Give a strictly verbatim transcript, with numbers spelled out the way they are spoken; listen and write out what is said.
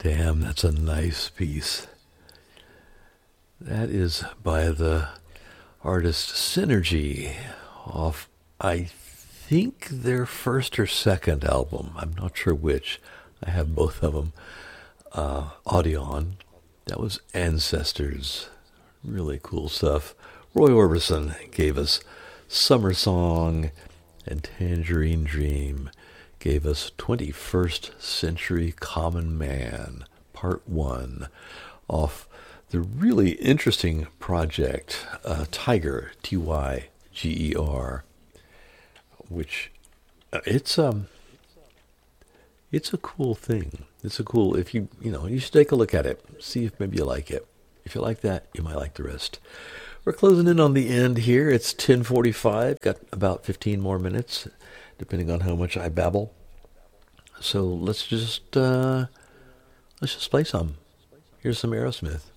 Damn, that's a nice piece. That is by the artist Synergy off, I think, their first or second album. I'm not sure which. I have both of them. Uh, Audion. That was Ancestors. Really cool stuff. Roy Orbison gave us Summer Song, and Tangerine Dream gave us twenty-first Century Common Man, Part one, off the really interesting project, uh, Tyger, T Y G E R, which, uh, it's, um, it's a cool thing. It's a cool, if you, you know, you should take a look at it, see if maybe you like it. If you like that, you might like the rest. We're closing in on the end here. It's ten forty-five. Got about fifteen more minutes, depending on how much I babble. So let's just uh, let's just play some. Here's some Aerosmith.